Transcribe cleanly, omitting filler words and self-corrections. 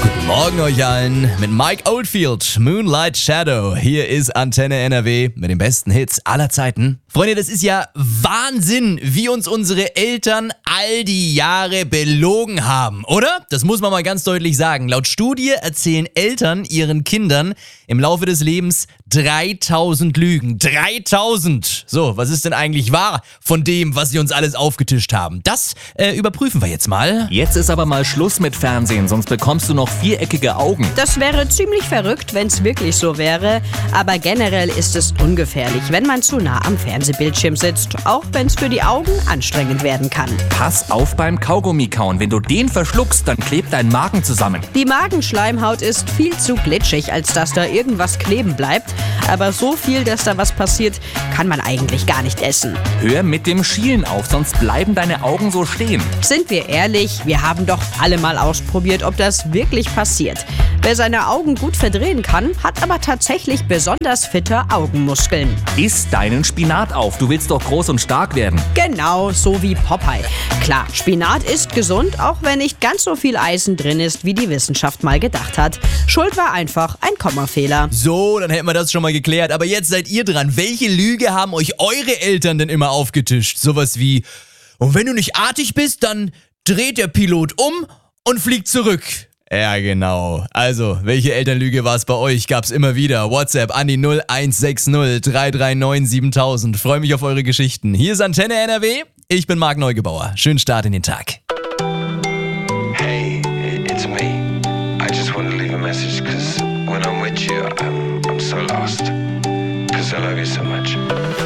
Morgen euch allen mit Mike Oldfield, Moonlight Shadow. Hier ist Antenne NRW mit den besten Hits aller Zeiten. Freunde, das ist ja Wahnsinn, wie uns unsere Eltern all die Jahre belogen haben, oder? Das muss man mal ganz deutlich sagen. Laut Studie erzählen Eltern ihren Kindern im Laufe des Lebens 3000 Lügen. 3000! So, was ist denn eigentlich wahr von dem, was sie uns alles aufgetischt haben? Das überprüfen wir jetzt mal. Jetzt ist aber mal Schluss mit Fernsehen, sonst bekommst du noch viereckige Augen. Das wäre ziemlich verrückt, wenn es wirklich so wäre. Aber generell ist es ungefährlich, wenn man zu nah am Fernsehbildschirm sitzt. Auch wenn es für die Augen anstrengend werden kann. Pass auf beim Kaugummi kauen. Wenn du den verschluckst, dann klebt dein Magen zusammen. Die Magenschleimhaut ist viel zu glitschig, als dass da irgendwas kleben bleibt. Aber so viel, dass da was passiert, kann man eigentlich gar nicht essen. Hör mit dem Schielen auf, sonst bleiben deine Augen so stehen. Sind wir ehrlich, wir haben doch alle mal ausprobiert, ob das wirklich passiert. Wer seine Augen gut verdrehen kann, hat aber tatsächlich besonders fitte Augenmuskeln. Iss deinen Spinat auf, du willst doch groß und stark werden. Genau, so wie Popeye. Klar, Spinat ist gesund, auch wenn nicht ganz so viel Eisen drin ist, wie die Wissenschaft mal gedacht hat. Schuld war einfach ein Kommafehler. So, dann hätten wir das schon mal geklärt. Aber jetzt seid ihr dran. Welche Lüge haben euch eure Eltern denn immer aufgetischt? Sowas wie, und wenn du nicht artig bist, dann dreht der Pilot um und fliegt zurück. Ja, genau. Also, welche Elternlüge war es bei euch? Gab's immer wieder. WhatsApp an die 0160 339 7000. Freue mich auf eure Geschichten. Hier ist Antenne NRW. Ich bin Marc Neugebauer. Schönen Start in den Tag. Hey, it's me. I just want to leave a message because when I'm with you, I'm so lost. Because I love you so much.